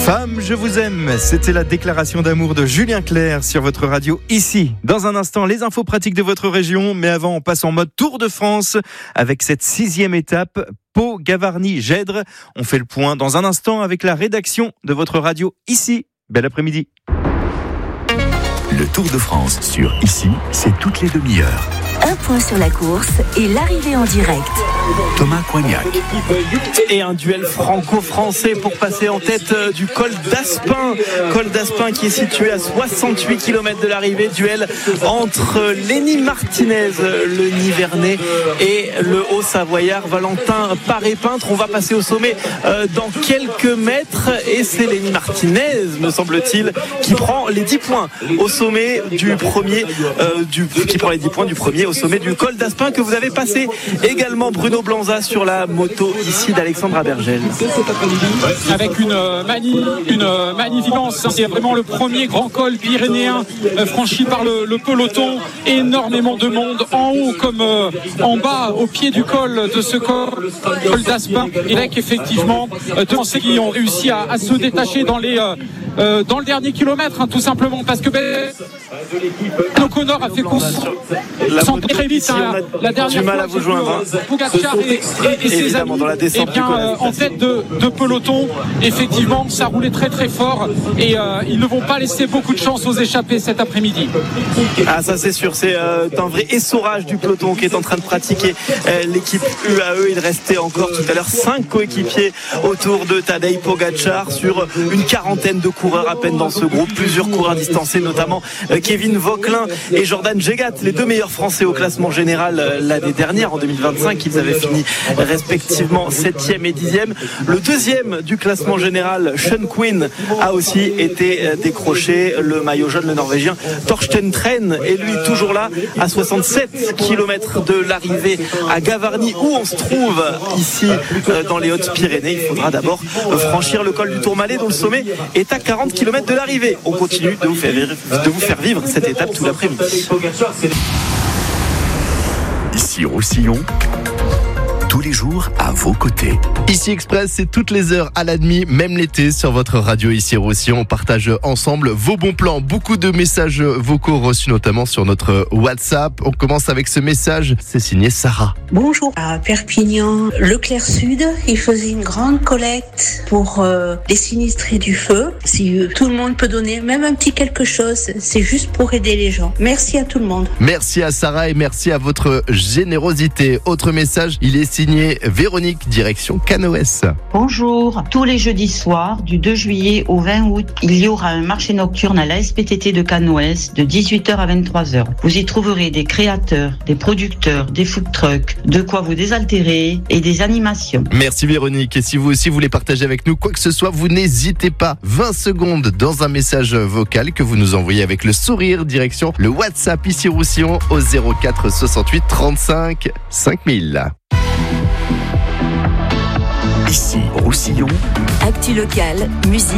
Femme, je vous aime. C'était la déclaration d'amour de Julien Clerc sur votre radio ici. Dans un instant, les infos pratiques de votre région. Mais avant, on passe en mode Tour de France avec cette 6e étape. Pau, Gavarnie, Gèdre. On fait le point dans un instant avec la rédaction de votre radio ici. Bel après-midi. Le Tour de France sur Ici, c'est toutes les demi-heures. Un point sur la course et l'arrivée en direct. Thomas Coignac. Et un duel franco-français pour passer en tête du col d'Aspin. Col d'Aspin qui est situé à 68 km de l'arrivée. Duel entre Lenny Martinez, le Nivernais, et le Haut-Savoyard Valentin Paré-Peintre. On va passer au sommet dans quelques mètres. Et c'est Lenny Martinez, me semble-t-il, qui prend les 10 points au sommet du premier, au sommet du col d'Aspin que vous avez passé. Également Bruno Blanza sur la moto ici d'Alexandre Abergel. Avec une magnificence, c'est vraiment le premier grand col pyrénéen franchi par le peloton. Énormément de monde en haut comme en bas au pied du col de ce col d'Aspin. Et avec effectivement deux Français qui ont réussi à se détacher dans le dernier kilomètre, tout simplement parce que O'Connor a fait course sans très vite. La dernière du mal à vous joindre. Pogacar et ses amis, dans la descente en tête de peloton, effectivement, ça roulait très très fort et ils ne vont pas laisser beaucoup de chance aux échappés cet après-midi. Ah, ça c'est sûr, c'est un vrai essorage du peloton qui est en train de pratiquer l'équipe UAE. Il restait encore tout à l'heure 5 coéquipiers autour de Tadej Pogacar sur une quarantaine de coureurs à peine dans ce groupe. Plusieurs coureurs distancés, notamment Kevin Vauquelin et Jordan Jegat, les deux meilleurs Français au classement général l'année dernière, en 2025. Ils avaient fini respectivement 7e et 10e. Le deuxième du classement général, Sean Quinn, a aussi été décroché. Le maillot jaune, le Norvégien Torsten Tren, est lui toujours là à 67 km de l'arrivée à Gavarnie, où on se trouve ici dans les Hautes-Pyrénées. Il faudra d'abord franchir le col du Tourmalet, dont le sommet est à 40 km de l'arrivée. On continue de vous faire vivre cette étape tout l'après-midi. Ici Roussillon, tous les jours à vos côtés. Ici Express, c'est toutes les heures à la demi, même l'été, sur votre radio ici Roussillon. On partage ensemble vos bons plans. Beaucoup de messages vocaux reçus notamment sur notre WhatsApp. On commence avec ce message, c'est signé Sarah. Bonjour, à Perpignan, Leclerc Sud, il faisait une grande collecte pour les sinistrés du feu. Si tout le monde peut donner même un petit quelque chose, c'est juste pour aider les gens. Merci à tout le monde. Merci à Sarah et merci à votre générosité. Autre message, il est signé Véronique, direction Canoës. Bonjour, tous les jeudis soirs, du 2 juillet au 20 août, il y aura un marché nocturne à la SPTT de Canoës de 18h à 23h. Vous y trouverez des créateurs, des producteurs, des food trucks, de quoi vous désaltérer et des animations. Merci Véronique. Et si vous aussi voulez partager avec nous quoi que ce soit, vous n'hésitez pas. 20 secondes dans un message vocal que vous nous envoyez avec le sourire, direction le WhatsApp ici Roussillon au 04 68 35 5000. Ici Roussillon. Actu locale, musique.